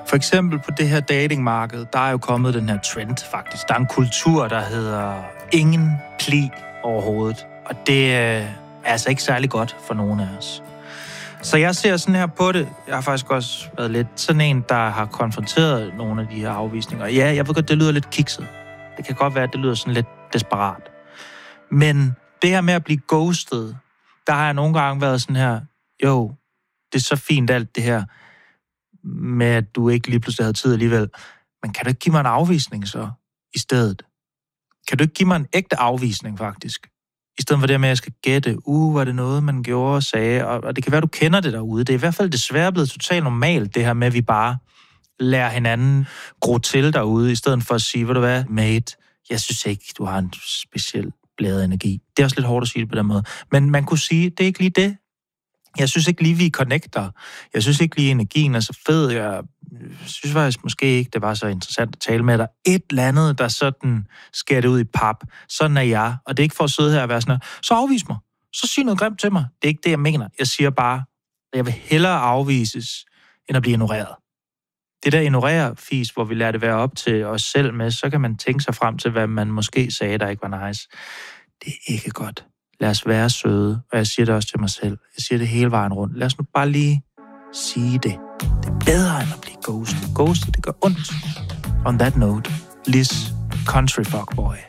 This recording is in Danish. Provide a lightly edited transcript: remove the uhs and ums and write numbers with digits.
For eksempel på det her datingmarked, der er jo kommet den her trend faktisk. Der er en kultur, der hedder ingen pli overhovedet. Og det er altså ikke særlig godt for nogen af os. Så jeg ser sådan her på det. Jeg har faktisk også været lidt sådan en, der har konfronteret nogle af de her afvisninger. Ja, jeg ved godt, det lyder lidt kikset. Det kan godt være, at det lyder sådan lidt desperat. Men det her med at blive ghostet, der har jeg nogle gange været sådan her, jo, det er så fint alt det her, med at du ikke lige pludselig havde tid alligevel. Men kan du ikke give mig en afvisning så, i stedet? Kan du ikke give mig en ægte afvisning, faktisk? I stedet for det med, at jeg skal gætte, var det noget, man gjorde og sagde, og det kan være, du kender det derude. Det er i hvert fald desværre blevet totalt normalt, det her med, at vi bare lærer hinanden gro til derude, i stedet for at sige, ved du hvad, mate, jeg synes ikke, du har en speciel blæret energi. Det er også lidt hårdt at sige det på den måde. Men man kunne sige, det er ikke lige det. Jeg synes ikke lige, vi connecter. Jeg synes ikke lige, energien er så fed. Jeg synes faktisk måske ikke, det var så interessant at tale med dig. Et eller andet, der sådan skærer det ud i pap. Sådan er jeg. Og det er ikke for at sidde her og være sådan her, så afvis mig. Så sig noget grimt til mig. Det er ikke det, jeg mener. Jeg siger bare, at jeg vil hellere afvises, end at blive ignoreret. Det der ignorerer-fis, hvor vi lader det være op til os selv med, så kan man tænke sig frem til, hvad man måske sagde, der ikke var nice. Det er ikke godt. Lad os være søde, og jeg siger det også til mig selv. Jeg siger det hele vejen rundt. Lad os nu bare lige sige det. Det er bedre end at blive ghostet. Ghostet, det gør ondt. On that note, Liz, country fuckboy.